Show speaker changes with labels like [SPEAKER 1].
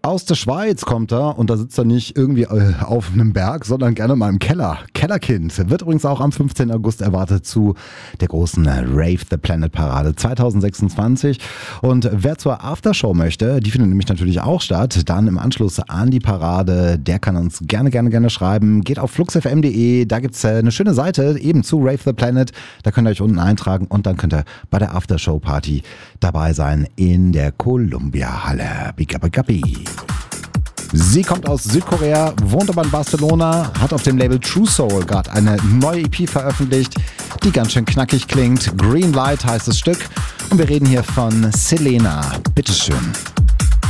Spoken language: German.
[SPEAKER 1] Aus der Schweiz kommt er und da sitzt er nicht irgendwie auf einem Berg, sondern gerne mal im Keller. Kellerkind wird übrigens auch am 15. August erwartet zu der großen Rave the Planet Parade 2026. Und wer zur Aftershow möchte, die findet nämlich natürlich auch statt, dann im Anschluss an die Parade, der kann uns gerne schreiben. Geht auf fluxfm.de, da gibt's eine schöne Seite eben zu Rave the Planet. Da könnt ihr euch unten eintragen und dann könnt ihr bei der Aftershow Party dabei sein in der Columbia Halle. Bigabagabi. Sie kommt aus Südkorea, wohnt aber in Barcelona, hat auf dem Label True Soul gerade eine neue EP veröffentlicht, die ganz schön knackig klingt. Green Light heißt das Stück und wir reden hier von Selena. Bitteschön.